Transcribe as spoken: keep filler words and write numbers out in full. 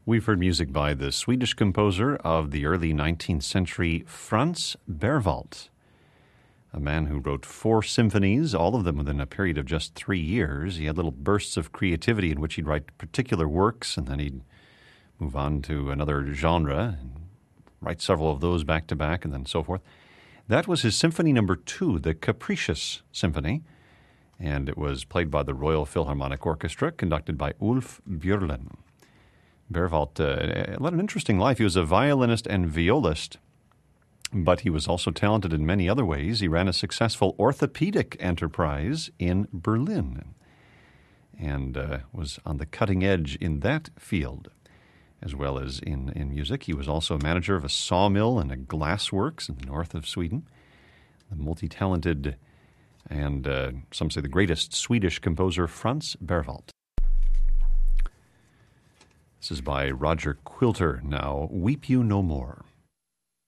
We've heard music by the Swedish composer of the early nineteenth century, Franz Berwald, a man who wrote four symphonies, all of them within a period of just three years. He had little bursts of creativity in which he'd write particular works, and then he'd move on to another genre and write several of those back to back, and then so forth. That was his symphony number two, the Capricious Symphony, and it was played by the Royal Philharmonic Orchestra, conducted by Ulf Björlin. Berwald uh, led an interesting life. He was a violinist and violist, but he was also talented in many other ways. He ran a successful orthopedic enterprise in Berlin and uh, was on the cutting edge in that field, as well as in, in music. He was also a manager of a sawmill and a glassworks in the north of Sweden. The multi-talented and uh, some say the greatest Swedish composer, Franz Berwald. This is by Roger Quilter now, Weep You No More.